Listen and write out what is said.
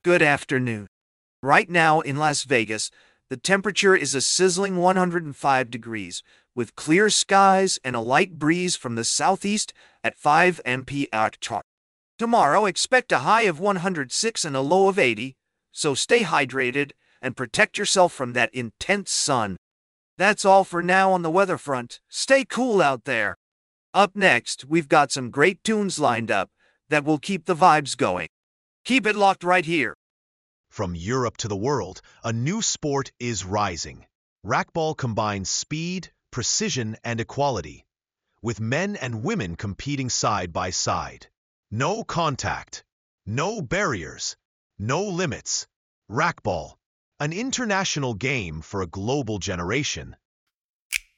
Good afternoon. Right now in Las Vegas, the temperature is a sizzling 105 degrees, with clear skies and a light breeze from the southeast at 5 mph. Tomorrow, expect a high of 106 and a low of 80, so stay hydrated and protect yourself from that intense sun. That's all for now on the weather front. Stay cool out there. Up next, we've got some great tunes lined up that will keep the vibes going. Keep it locked right here. From Europe to the world, a new sport is rising. Racquetball combines speed, precision, and equality, with men and women competing side by side. No contact, no barriers, no limits. Racquetball, an international game for a global generation.